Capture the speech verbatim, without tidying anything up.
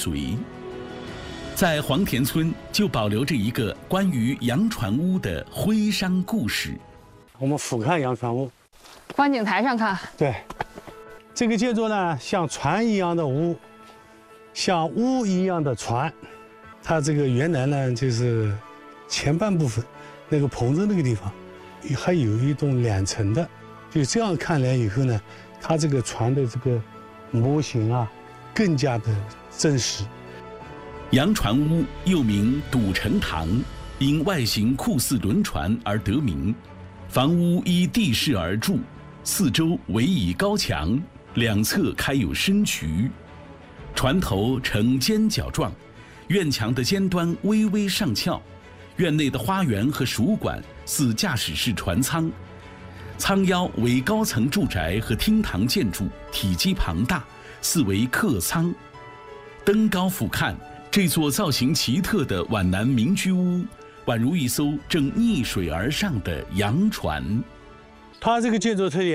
水。在黄田村就保留着一个关于洋船屋的徽商故事。 我们俯瞰洋船屋， 观景台上看。 对，这个建筑呢，像船一样的屋，像屋一样的船。它这个原来呢，就是前半部分那个棚子那个地方，还有一栋两层的。就这样看来以后呢，它这个船的这个模型啊，更加的真实。 洋船屋又名赌城堂，因外形酷似轮船而得名。房屋依地势而筑，四周围以高墙，两侧开有深渠，船头呈尖角状，院墙的尖端微微上翘。院内的花园和属馆似驾驶室船舱，舱腰为高层住宅和厅堂建筑，体积庞大，似为客舱。登高俯瞰，这座造型奇特的皖南民居屋，宛如一艘正逆水而上的洋船。 它这个建筑特点